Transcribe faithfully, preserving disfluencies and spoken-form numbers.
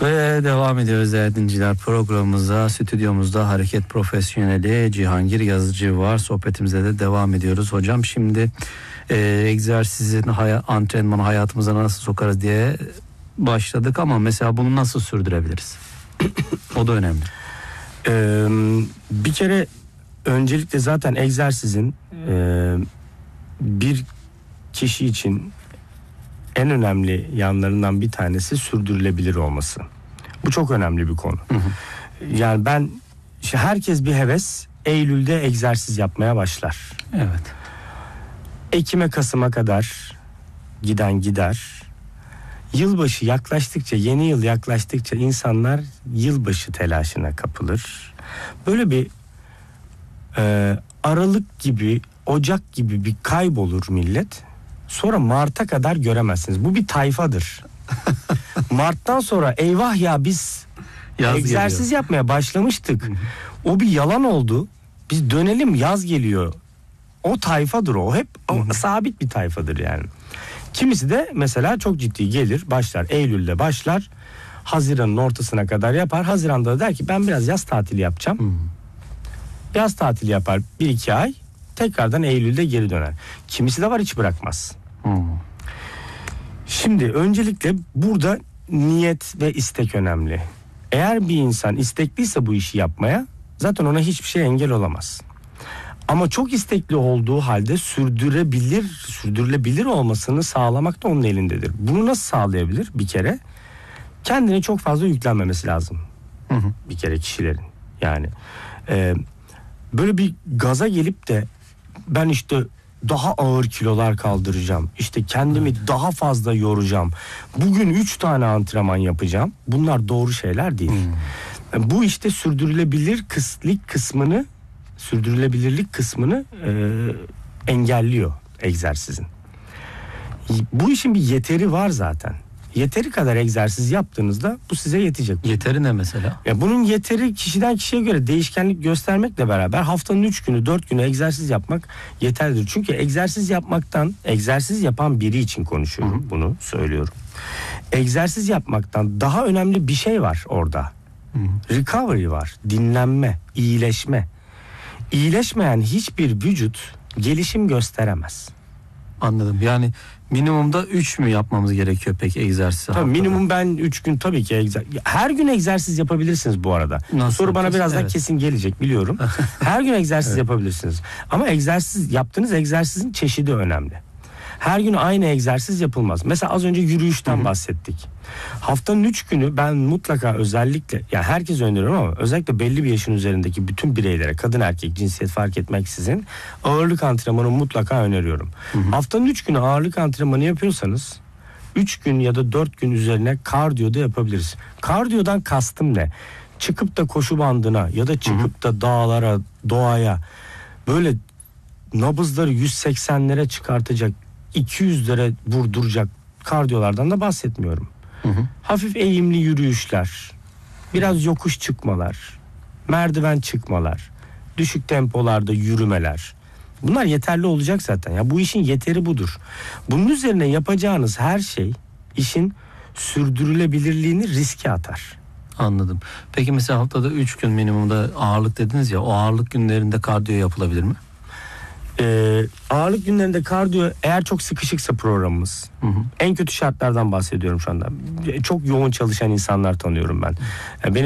Ve devam ediyoruz değerli dinleyiciler programımıza. Stüdyomuzda hareket profesyoneli Cihangir Yazıcı var. Sohbetimize de devam ediyoruz. Hocam şimdi e, egzersizin hay- antrenmanı hayatımıza nasıl sokarız diye başladık ama mesela bunu nasıl sürdürebiliriz? O da önemli. Ee, bir kere öncelikle zaten egzersizin e, bir kişi için en önemli yanlarından bir tanesi sürdürülebilir olması. Bu çok önemli bir konu. Hı hı. Yani ben işte herkes bir heves Eylül'de egzersiz yapmaya başlar. Evet. Ekim'e Kasım'a kadar giden gider. Yılbaşı yaklaştıkça, yeni yıl yaklaştıkça insanlar yılbaşı telaşına kapılır. Böyle bir e, Aralık gibi, Ocak gibi bir kaybolur millet. Sonra Mart'a kadar göremezsiniz. Bu bir tayfadır. Mart'tan sonra eyvah ya biz yaz egzersiz geliyor. Yapmaya başlamıştık. O bir yalan oldu. Biz dönelim yaz geliyor. O tayfadır o. Hep o sabit bir tayfadır yani. Kimisi de mesela çok ciddi gelir, başlar. Eylül'de başlar. Haziran'ın ortasına kadar yapar. Haziran'da da der ki ben biraz yaz tatili yapacağım. Hmm. Yaz tatili yapar bir iki ay. Tekrardan Eylül'de geri döner. Kimisi de var hiç bırakmaz. Hmm. Şimdi öncelikle burada niyet ve istek önemli. Eğer bir insan istekliyse bu işi yapmaya zaten ona hiçbir şey engel olamaz. Ama çok istekli olduğu halde sürdürebilir, sürdürülebilir olmasını sağlamak da onun elindedir. Bunu nasıl sağlayabilir? Bir kere kendine çok fazla yüklenmemesi lazım. Hı hı. Bir kere kişilerin. Yani e, böyle bir gaza gelip de ben işte daha ağır kilolar kaldıracağım. İşte kendimi evet. daha fazla yoracağım. Bugün üç tane antrenman yapacağım. Bunlar doğru şeyler değil. Hmm. Bu işte sürdürülebilir kıslık kısmını sürdürülebilirlik kısmını e, engelliyor egzersizin. Bu işin bir yeteri var zaten. Yeteri kadar egzersiz yaptığınızda bu size yetecek. Yeteri ne mesela? Ya bunun yeteri kişiden kişiye göre değişkenlik göstermekle beraber haftanın üç günü dört günü egzersiz yapmak yeterlidir. Çünkü egzersiz yapmaktan, egzersiz yapan biri için konuşuyorum. Hı. Bunu söylüyorum. Egzersiz yapmaktan daha önemli bir şey var orada. Hı. Recovery var. Dinlenme, iyileşme. İyileşmeyen hiçbir vücut gelişim gösteremez. Anladım. Yani minimumda üç mü yapmamız gerekiyor peki egzersiz? Tabii minimum ben üç gün tabii ki egzersiz. Her gün egzersiz yapabilirsiniz bu arada. Nasıl soru bana birazdan evet. kesin gelecek biliyorum. Her gün egzersiz evet. yapabilirsiniz. Ama egzersiz yaptığınız egzersizin çeşidi önemli. Her gün aynı egzersiz yapılmaz. Mesela az önce yürüyüşten Hı-hı. bahsettik. Haftanın üç günü ben mutlaka özellikle yani herkes öneriyorum ama özellikle belli bir yaşın üzerindeki bütün bireylere kadın erkek cinsiyet fark etmeksizin ağırlık antrenmanı mutlaka öneriyorum. Hı-hı. Haftanın üç günü ağırlık antrenmanı yapıyorsanız üç gün ya da dört gün üzerine kardiyo da yapabiliriz. Kardiyodan kastım ne? Çıkıp da koşu bandına ya da çıkıp Hı-hı. da dağlara, doğaya böyle nabızları yüz seksenlere çıkartacak iki yüzlere vurduracak kardiyolardan da bahsetmiyorum. Hı hı. Hafif eğimli yürüyüşler, biraz yokuş çıkmalar, merdiven çıkmalar, düşük tempolarda yürümeler. Bunlar yeterli olacak zaten. Ya bu işin yeteri budur. Bunun üzerine yapacağınız her şey işin sürdürülebilirliğini riske atar. Anladım. Peki mesela haftada üç gün minimumda ağırlık dediniz ya, o ağırlık günlerinde kardiyo yapılabilir mi? Ee, ağırlık günlerinde kardiyo eğer çok sıkışıksa programımız hı hı. en kötü şartlardan bahsediyorum şu anda. Çok yoğun çalışan insanlar tanıyorum ben. Yani benim